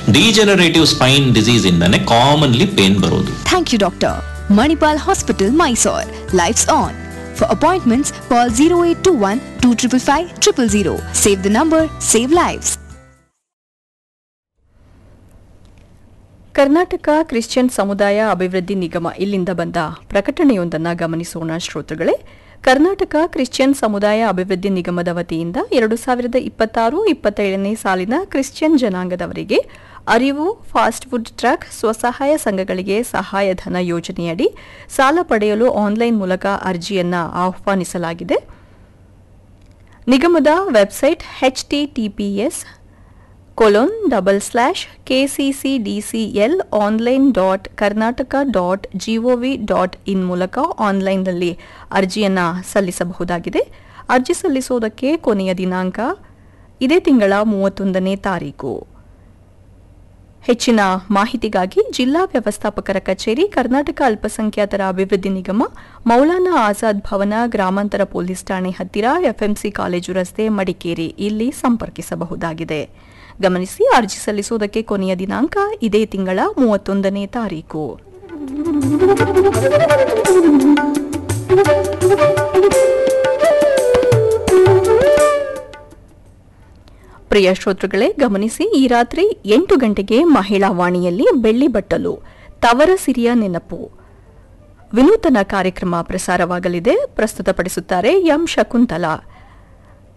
Degenerative Spain disease ಇಂದಾನೆ commonly pain ಬರೋದು. Thank you doctor. Manipal hospital, Mysore. Lives on. For appointments, call 0821 255 000. Save the number, save lives. Karnataka Christian ಸಮುದಾಯ ಅಭಿವೃದ್ಧಿ ನಿಗಮ ಇಲ್ಲಿಂದ ಬಂದ ಪ್ರಕಟಣೆಯೊಂದನ್ನು ಗಮನಿಸೋಣ ಶ್ರೋತೃಗಳೇ. ಕರ್ನಾಟಕ ಕ್ರಿಶ್ಚಿಯನ್ ಸಮುದಾಯ ಅಭಿವೃದ್ಧಿ ನಿಗಮದ ವತಿಯಿಂದ 2026-27ನೇ ಸಾಲಿನ ಕ್ರಿಶ್ಚಿಯನ್ ಜನಾಂಗದವರಿಗೆ ಅರಿವು ಫಾಸ್ಟ್ ಫುಡ್ ಟ್ರಕ್ ಸ್ವಸಹಾಯ ಸಂಘಗಳಿಗೆ ಸಹಾಯಧನ ಯೋಜನೆಯಡಿ ಸಾಲ ಪಡೆಯಲು ಆನ್ಲೈನ್ ಮೂಲಕ ಅರ್ಜಿಯನ್ನು ಆಹ್ವಾನಿಸಲಾಗಿದೆ. ನಿಗಮದ ವೆಬ್ಸೈಟ್ https://kccdcl-online.karnataka.gov.in ಮೂಲಕ ಆನ್ಲೈನ್ನಲ್ಲಿ ಅರ್ಜಿಯನ್ನು ಸಲ್ಲಿಸಬಹುದಾಗಿದೆ. ಅರ್ಜಿ ಸಲ್ಲಿಸುವುದಕ್ಕೆ ಕೊನೆಯ ದಿನಾಂಕ ಇದೇ ತಿಂಗಳ 31ನೇ ತಾರೀಕು. ಹೆಚ್ಚಿನ ಮಾಹಿತಿಗಾಗಿ ಜಿಲ್ಲಾ ವ್ಯವಸ್ಥಾಪಕರ ಕಚೇರಿ, ಕರ್ನಾಟಕ ಅಲ್ಪಸಂಖ್ಯಾತರ ಅಭಿವೃದ್ಧಿ ನಿಗಮ, ಮೌಲಾನಾ ಆಜಾದ್ ಭವನ, ಗ್ರಾಮಾಂತರ ಪೊಲೀಸ್ ಠಾಣೆ ಹತ್ತಿರ, ಎಫ್ಎಂಸಿ ಕಾಲೇಜು ರಸ್ತೆ, ಮಡಿಕೇರಿ ಇಲ್ಲಿ ಸಂಪರ್ಕಿಸಬಹುದಾಗಿದೆ. ಗಮನಿಸಿ, ಅರ್ಜಿ ಸಲ್ಲಿಸುವುದಕ್ಕೆ ಕೊನೆಯ ದಿನಾಂಕ ಇದೇ ತಿಂಗಳ 31ನೇ ತಾರೀಕು. ಪ್ರಿಯ ಶ್ರೋತೃಗಳೇ, ಗಮನಿಸಿ, ಈ ರಾತ್ರಿ 8 ಗಂಟೆಗೆ ಮಹಿಳಾ ವಾಣಿಯಲ್ಲಿ ಬೆಳ್ಳಿ ಬಟ್ಟಲು ತವರ ಸಿರಿಯ ನೆನಪು ವಿನೂತನ ಕಾರ್ಯಕ್ರಮ ಪ್ರಸಾರವಾಗಲಿದೆ. ಪ್ರಸ್ತುತಪಡಿಸುತ್ತಾರೆ ಎಂ ಶಕುಂತಲಾ.